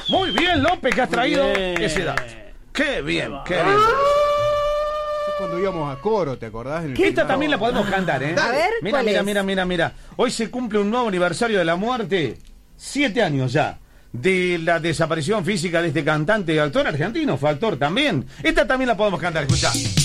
Muy bien, López, que has traído bien. ese dato. Qué bien, qué bien. Cuando íbamos a coro, ¿te acordás? Esta también la podemos cantar, ¿eh? A ver, mira, ¿cuál mira, es? mira. Hoy se cumple un nuevo aniversario de la muerte. 7 años ya. De la desaparición física de este cantante y actor argentino. Fue actor también. Esta también la podemos cantar, escuchá.